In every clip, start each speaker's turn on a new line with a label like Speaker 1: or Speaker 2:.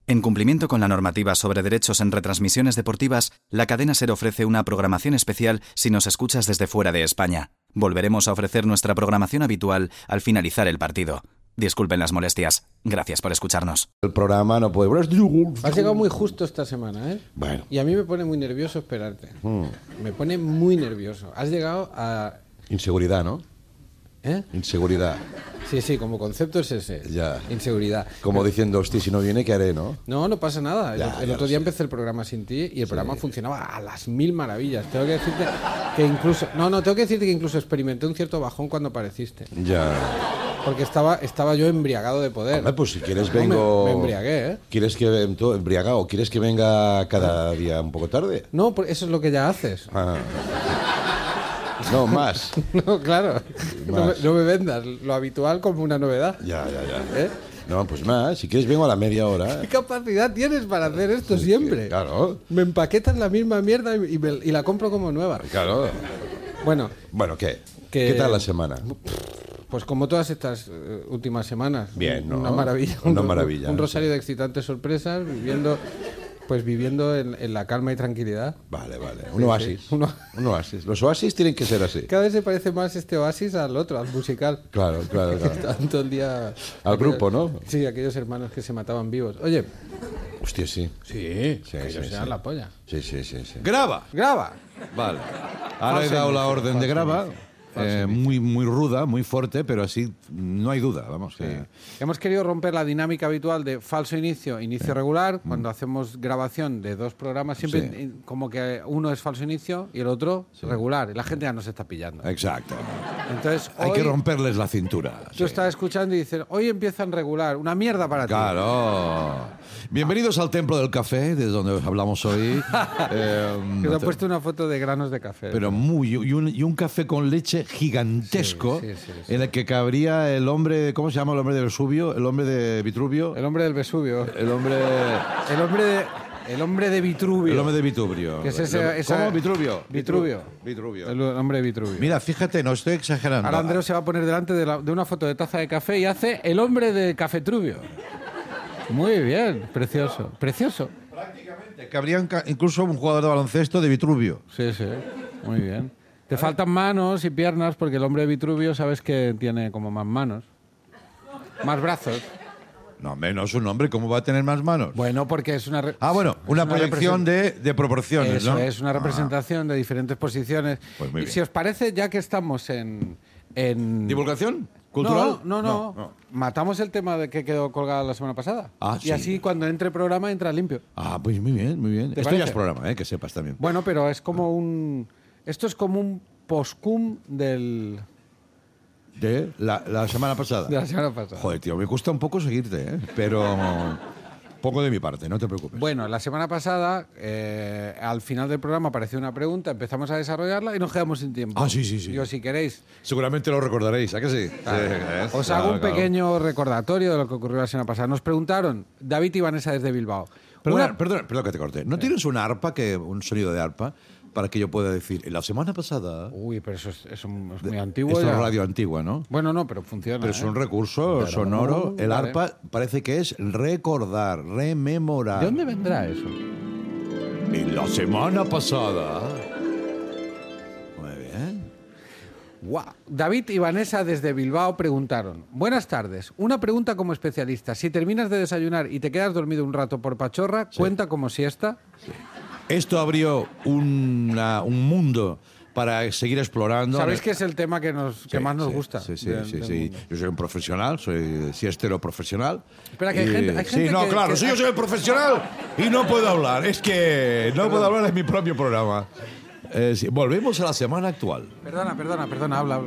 Speaker 1: En cumplimiento con la normativa sobre derechos en retransmisiones deportivas, la cadena SER ofrece una programación especial si nos escuchas desde fuera de España. Volveremos a ofrecer nuestra programación habitual al finalizar el partido. Disculpen las molestias. Gracias por escucharnos.
Speaker 2: El programa no puede...
Speaker 3: Has llegado muy justo esta semana, ¿eh?
Speaker 2: Bueno.
Speaker 3: Y a mí me pone muy nervioso esperarte. Me pone muy nervioso. Has llegado a...
Speaker 2: Inseguridad, ¿no?
Speaker 3: ¿Eh?
Speaker 2: Inseguridad.
Speaker 3: Sí, como concepto es ese.
Speaker 2: Ya.
Speaker 3: Inseguridad.
Speaker 2: Como diciendo, hostia, si no viene, ¿qué haré, no?
Speaker 3: No pasa nada.
Speaker 2: Ya,
Speaker 3: el
Speaker 2: ya
Speaker 3: otro
Speaker 2: lo
Speaker 3: día
Speaker 2: sé.
Speaker 3: empecé el programa sin ti y el programa funcionaba a las mil maravillas. Tengo que decirte que incluso... tengo que decirte que incluso experimenté un cierto bajón cuando apareciste.
Speaker 2: Ya.
Speaker 3: Porque estaba yo embriagado de poder.
Speaker 2: Hombre, pues si quieres
Speaker 3: No,
Speaker 2: vengo...
Speaker 3: Me embriagué, ¿eh?
Speaker 2: ¿Quieres que... tú, embriagado, ¿quieres que venga cada día un poco tarde?
Speaker 3: No, eso es lo que ya haces.
Speaker 2: Ah. No, más.
Speaker 3: No, claro.
Speaker 2: Más.
Speaker 3: No me vendas lo habitual como una novedad.
Speaker 2: Ya.
Speaker 3: ¿Eh?
Speaker 2: No, pues más. Si quieres vengo a la media hora.
Speaker 3: ¿Qué capacidad tienes para hacer esto siempre?
Speaker 2: Claro.
Speaker 3: Me empaquetas la misma mierda y la compro como nueva.
Speaker 2: Claro.
Speaker 3: Bueno,
Speaker 2: Bueno, ¿qué?
Speaker 3: Que-
Speaker 2: ¿Qué tal la semana?
Speaker 3: pues como todas estas últimas semanas.
Speaker 2: Bien, ¿no?
Speaker 3: Una maravilla.
Speaker 2: Una maravilla.
Speaker 3: Un rosario de excitantes sorpresas, viviendo en la calma y tranquilidad.
Speaker 2: Vale. Un oasis.
Speaker 3: Sí.
Speaker 2: Un oasis. Los oasis tienen que ser así.
Speaker 3: Cada vez se parece más este oasis al otro, al musical.
Speaker 2: Claro.
Speaker 3: Tanto el día...
Speaker 2: Al grupo, ¿no?
Speaker 3: Sí, aquellos hermanos que se mataban vivos. Oye,
Speaker 2: Hostia, sí.
Speaker 3: que
Speaker 2: Sí,
Speaker 3: ellos
Speaker 2: sí.
Speaker 3: sean la polla.
Speaker 2: Sí.
Speaker 4: ¡Graba!
Speaker 3: ¡Graba!
Speaker 4: Vale. Ahora he dado la orden de graba. Muy ruda, muy fuerte, pero así no hay duda, vamos. Que...
Speaker 3: Hemos querido romper la dinámica habitual de falso inicio, inicio regular. Cuando hacemos grabación de dos programas, siempre como que uno es falso inicio y el otro regular. Y la gente ya nos está pillando.
Speaker 4: Exacto.
Speaker 3: Entonces,
Speaker 4: Hay que romperles la cintura.
Speaker 3: Tú estás escuchando y dices, hoy empiezan regular. Una mierda para ti.
Speaker 4: Claro. Bienvenidos al Templo del Café, desde donde hablamos hoy.
Speaker 3: Que te ha puesto una foto de granos de café.
Speaker 4: Pero y un café con leche gigantesco
Speaker 3: Sí.
Speaker 4: en el que cabría el hombre, ¿cómo se llama el hombre de Vesubio? El hombre de Vitruvio.
Speaker 3: El hombre del Vesubio.
Speaker 4: El hombre
Speaker 3: El hombre de Vitruvio.
Speaker 4: El hombre de Vitruvio.
Speaker 3: Que es esa-
Speaker 4: ¿Cómo? Vitruvio.
Speaker 3: Vitruvio.
Speaker 4: Vitruvio.
Speaker 3: El hombre de Vitruvio.
Speaker 4: Mira, fíjate, no estoy exagerando.
Speaker 3: Ahora Andreu se va a poner delante de una foto de taza de café y hace el hombre de Cafetruvio. Muy bien, precioso. Precioso.
Speaker 4: Prácticamente. Cabría incluso un jugador de baloncesto de Vitruvio.
Speaker 3: Sí, muy bien. Te faltan manos y piernas porque el hombre de Vitruvio sabes que tiene como más manos. Más brazos.
Speaker 4: No, menos un hombre, ¿cómo va a tener más manos?
Speaker 3: Bueno, porque es una...
Speaker 4: Una proyección de proporciones,
Speaker 3: Eso
Speaker 4: ¿no?
Speaker 3: es, una representación de diferentes posiciones.
Speaker 4: Pues muy
Speaker 3: y
Speaker 4: bien.
Speaker 3: si os parece, ya que estamos en...
Speaker 4: ¿Divulgación? ¿Cultural?
Speaker 3: No. Matamos el tema de que quedó colgado la semana pasada.
Speaker 4: Ah,
Speaker 3: y
Speaker 4: sí.
Speaker 3: así cuando entre programa entra limpio.
Speaker 4: Ah, pues muy bien, muy bien.
Speaker 3: ¿Te
Speaker 4: Esto
Speaker 3: parece?
Speaker 4: ya es programa, que sepas también.
Speaker 3: Bueno, pero es como un... Esto es como un postcum de
Speaker 4: De la semana pasada.
Speaker 3: la semana pasada.
Speaker 4: Joder, tío, me cuesta un poco seguirte, pero poco de mi parte, no te preocupes.
Speaker 3: Bueno, la semana pasada, al final del programa apareció una pregunta, empezamos a desarrollarla y nos quedamos sin tiempo.
Speaker 4: Ah, sí.
Speaker 3: Yo, si queréis,
Speaker 4: Seguramente lo recordaréis, ¿a que sí?
Speaker 3: os hago un pequeño recordatorio de lo que ocurrió la semana pasada. Nos preguntaron, David y Vanessa desde Bilbao.
Speaker 4: Perdona que te corte. ¿No tienes una arpa, un sonido de arpa, para que yo pueda decir, la semana pasada...
Speaker 3: Uy, pero eso es muy antiguo.
Speaker 4: Esto
Speaker 3: ya.
Speaker 4: es radio antigua, ¿no?
Speaker 3: Bueno, no, pero funciona.
Speaker 4: Pero es un
Speaker 3: ¿eh?
Speaker 4: recurso sonoro. El
Speaker 3: vale.
Speaker 4: arpa parece que es recordar, rememorar.
Speaker 3: ¿De dónde vendrá eso?
Speaker 4: En la semana pasada... Muy bien.
Speaker 3: Guau. David y Vanessa desde Bilbao preguntaron: buenas tardes, una pregunta como especialista. Si terminas de desayunar y te quedas dormido un rato por pachorra, ¿cuenta como siesta?
Speaker 4: Esto abrió un mundo para seguir explorando.
Speaker 3: ¿Sabéis que es el tema que más nos gusta?
Speaker 4: Sí.
Speaker 3: del mundo?
Speaker 4: Yo soy un profesional, soy siestero profesional.
Speaker 3: Espera, que hay gente
Speaker 4: Sí, no,
Speaker 3: que-
Speaker 4: claro,
Speaker 3: que-
Speaker 4: si yo soy el profesional y no puedo hablar. Es que no puedo hablar en mi propio programa. Sí, volvemos a la semana actual.
Speaker 3: Perdona, habla.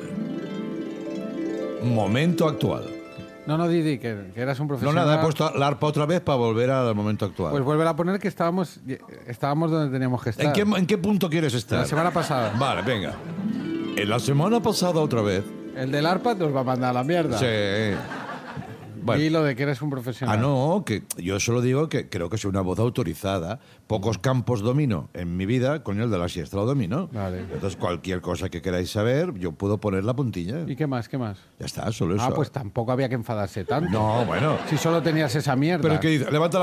Speaker 4: Momento actual.
Speaker 3: No, Didi, que eras un
Speaker 4: No,
Speaker 3: profesional.
Speaker 4: nada, he puesto la arpa otra vez para volver al momento actual.
Speaker 3: Pues vuelve a poner que estábamos donde teníamos que estar.
Speaker 4: ¿En qué punto quieres estar?
Speaker 3: La semana pasada.
Speaker 4: Vale, venga. En la semana pasada otra vez.
Speaker 3: El del ARPA nos va a mandar a la mierda.
Speaker 4: Sí. Bueno.
Speaker 3: Y lo de que eres un profesional.
Speaker 4: No, que yo solo digo que creo que soy una voz autorizada. Pocos campos domino en mi vida, coño, el de la siesta lo domino.
Speaker 3: Vale.
Speaker 4: Entonces, cualquier cosa que queráis saber, yo puedo poner la puntilla.
Speaker 3: ¿Y qué más?
Speaker 4: Ya está, solo eso.
Speaker 3: Ah, pues tampoco había que enfadarse tanto.
Speaker 4: No, bueno.
Speaker 3: Si solo tenías esa mierda.
Speaker 4: Pero es que dice, levanta